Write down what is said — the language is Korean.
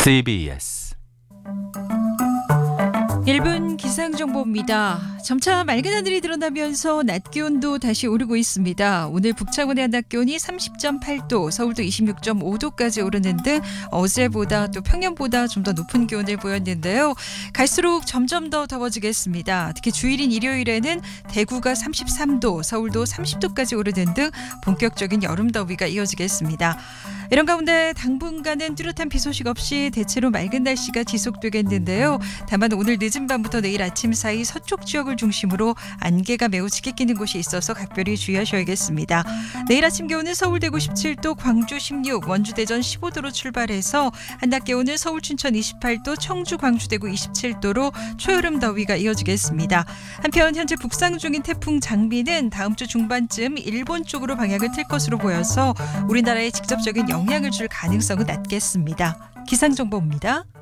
CBS 1분 기상정보입니다. 점차 맑은 하늘이 드러나면서 낮 기온도 다시 오르고 있습니다. 오늘 북창원의 한낮 기온이 30.8도, 서울도 26.5도까지 오르는 등 어제보다 또 평년보다 좀 더 높은 기온을 보였는데요. 갈수록 점점 더 더워지겠습니다. 특히 주일인 일요일에는 대구가 33도, 서울도 30도까지 오르는 등 본격적인 여름 더위가 이어지겠습니다. 이런 가운데 당분간은 뚜렷한 비 소식 없이 대체로 맑은 날씨가 지속되겠는데요. 다만 오늘 늦은 밤부터 내일 아침 사이 서쪽 지역을 중심으로 안개가 매우 짙게 끼는 곳이 있어서 각별히 주의하셔야겠습니다. 내일 아침 기온은 서울 대구 17도, 광주 16, 원주 대전 15도로 출발해서 한낮 기온은 서울 춘천 28도, 청주 광주 대구 27도로 초여름 더위가 이어지겠습니다. 한편 현재 북상 중인 태풍 장미는 다음 주 중반쯤 일본 쪽으로 방향을 틀 것으로 보여서 우리나라에 직접적인 영향을 줄 가능성은 낮겠습니다. 기상정보입니다.